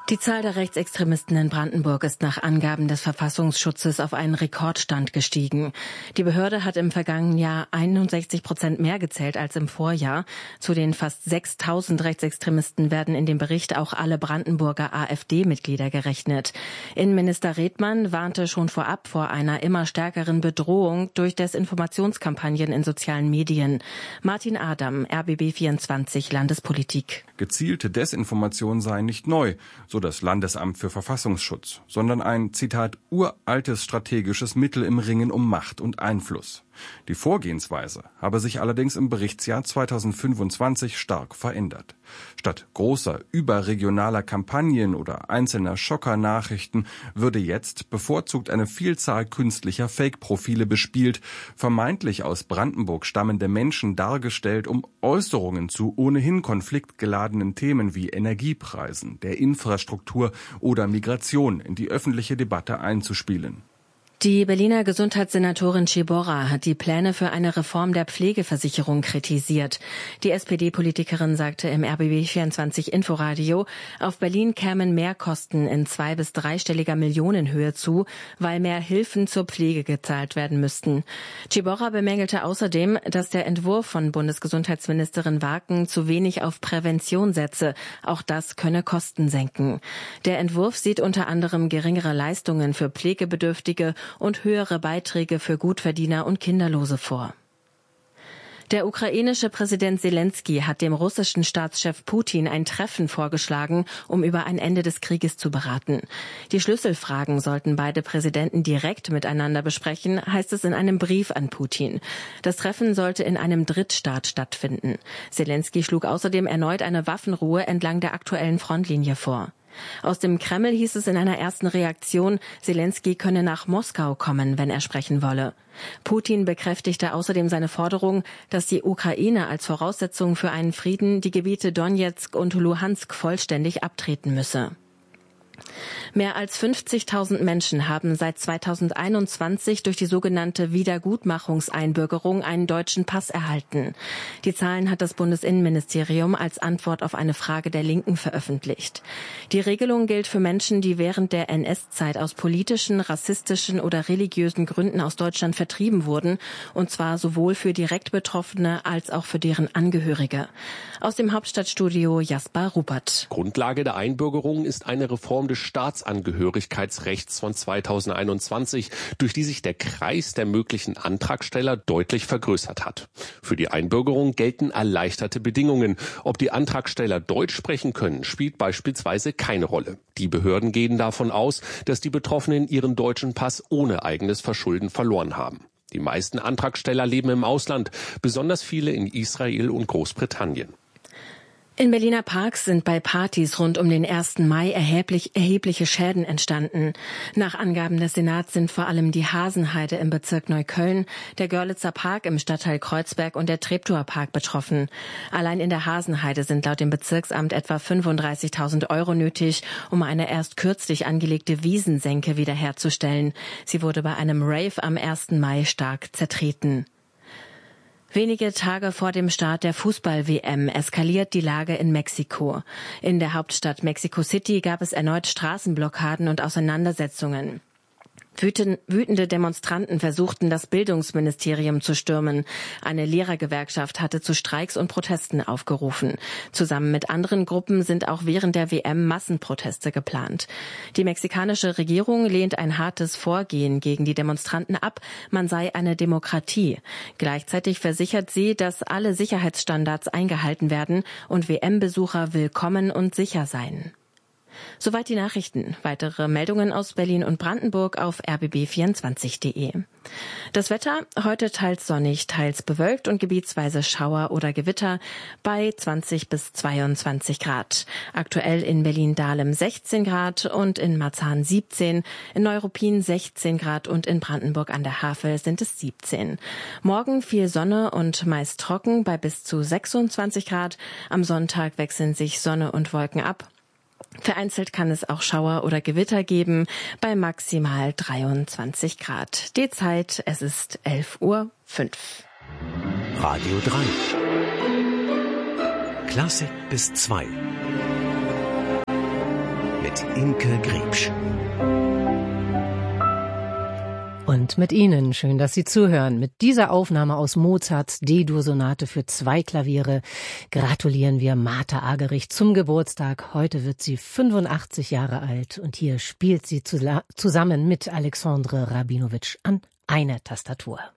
Die Zahl der Rechtsextremisten in Brandenburg ist nach Angaben des Verfassungsschutzes auf einen Rekordstand gestiegen. Die Behörde hat im vergangenen Jahr 61% mehr gezählt als im Vorjahr. Zu den fast 6.000 Rechtsextremisten werden in dem Bericht auch alle Brandenburger AfD-Mitglieder gerechnet. Innenminister Redmann warnte schon vorab vor einer immer stärkeren Bedrohung durch Desinformationskampagnen in sozialen Medien. Martin Adam, RBB24 Landespolitik. Gezielte Desinformation sei nicht neu, so das Landesamt für Verfassungsschutz, sondern ein, Zitat, uraltes strategisches Mittel im Ringen um Macht und Einfluss. Die Vorgehensweise habe sich allerdings im Berichtsjahr 2025 stark verändert. Statt großer, überregionaler Kampagnen oder einzelner Schockernachrichten würde jetzt bevorzugt eine Vielzahl künstlicher Fake-Profile bespielt, vermeintlich aus Brandenburg stammende Menschen dargestellt, um Äußerungen zu ohnehin konfliktgeladenen Themen wie Energiepreisen, der Infrastruktur oder Migration in die öffentliche Debatte einzuspielen. Die Berliner Gesundheitssenatorin Ciborra hat die Pläne für eine Reform der Pflegeversicherung kritisiert. Die SPD-Politikerin sagte im RBB24 Inforadio, auf Berlin kämen Mehrkosten in 2- bis 3-stelliger Millionenhöhe zu, weil mehr Hilfen zur Pflege gezahlt werden müssten. Ciborra bemängelte außerdem, dass der Entwurf von Bundesgesundheitsministerin Waken zu wenig auf Prävention setze. Auch das könne Kosten senken. Der Entwurf sieht unter anderem geringere Leistungen für Pflegebedürftige und höhere Beiträge für Gutverdiener und Kinderlose vor. Der ukrainische Präsident Selenskyj hat dem russischen Staatschef Putin ein Treffen vorgeschlagen, um über ein Ende des Krieges zu beraten. Die Schlüsselfragen sollten beide Präsidenten direkt miteinander besprechen, heißt es in einem Brief an Putin. Das Treffen sollte in einem Drittstaat stattfinden. Selenskyj schlug außerdem erneut eine Waffenruhe entlang der aktuellen Frontlinie vor. Aus dem Kreml hieß es in einer ersten Reaktion, Selenskyj könne nach Moskau kommen, wenn er sprechen wolle. Putin bekräftigte außerdem seine Forderung, dass die Ukraine als Voraussetzung für einen Frieden die Gebiete Donezk und Luhansk vollständig abtreten müsse. Mehr als 50.000 Menschen haben seit 2021 durch die sogenannte Wiedergutmachungseinbürgerung einen deutschen Pass erhalten. Die Zahlen hat das Bundesinnenministerium als Antwort auf eine Frage der Linken veröffentlicht. Die Regelung gilt für Menschen, die während der NS-Zeit aus politischen, rassistischen oder religiösen Gründen aus Deutschland vertrieben wurden, und zwar sowohl für direkt Betroffene als auch für deren Angehörige. Aus dem Hauptstadtstudio Jasper Rupert. Grundlage der Einbürgerung ist eine Reform des Staatsangehörigkeitsrechts von 2021, durch die sich der Kreis der möglichen Antragsteller deutlich vergrößert hat. Für die Einbürgerung gelten erleichterte Bedingungen. Ob die Antragsteller Deutsch sprechen können, spielt beispielsweise keine Rolle. Die Behörden gehen davon aus, dass die Betroffenen ihren deutschen Pass ohne eigenes Verschulden verloren haben. Die meisten Antragsteller leben im Ausland, besonders viele in Israel und Großbritannien. In Berliner Parks sind bei Partys rund um den 1. Mai erhebliche Schäden entstanden. Nach Angaben des Senats sind vor allem die Hasenheide im Bezirk Neukölln, der Görlitzer Park im Stadtteil Kreuzberg und der Treptower Park betroffen. Allein in der Hasenheide sind laut dem Bezirksamt etwa 35.000 € nötig, um eine erst kürzlich angelegte Wiesensenke wiederherzustellen. Sie wurde bei einem Rave am 1. Mai stark zertreten. Wenige Tage vor dem Start der Fußball-WM eskaliert die Lage in Mexiko. In der Hauptstadt Mexico City gab es erneut Straßenblockaden und Auseinandersetzungen. Wütende Demonstranten versuchten, das Bildungsministerium zu stürmen. Eine Lehrergewerkschaft hatte zu Streiks und Protesten aufgerufen. Zusammen mit anderen Gruppen sind auch während der WM Massenproteste geplant. Die mexikanische Regierung lehnt ein hartes Vorgehen gegen die Demonstranten ab. Man sei eine Demokratie. Gleichzeitig versichert sie, dass alle Sicherheitsstandards eingehalten werden und WM-Besucher willkommen und sicher seien. Soweit die Nachrichten. Weitere Meldungen aus Berlin und Brandenburg auf rbb24.de. Das Wetter heute teils sonnig, teils bewölkt und gebietsweise Schauer oder Gewitter bei 20 bis 22 Grad. Aktuell in Berlin-Dahlem 16 Grad und in Marzahn 17, in Neuruppin 16 Grad und in Brandenburg an der Havel sind es 17. Morgen viel Sonne und meist trocken bei bis zu 26 Grad. Am Sonntag wechseln sich Sonne und Wolken ab. Vereinzelt kann es auch Schauer oder Gewitter geben, bei maximal 23 Grad. Die Zeit, es ist 11:05 Uhr. Radio 3. Klassik bis 2. Mit mit Imke Griebsch. Und mit Ihnen, schön, dass Sie zuhören. Mit dieser Aufnahme aus Mozarts D-Dur-Sonate für 2 Klaviere gratulieren wir Martha Argerich zum Geburtstag. Heute wird sie 85 Jahre alt und hier spielt sie zusammen mit Alexandre Rabinowitsch an einer Tastatur.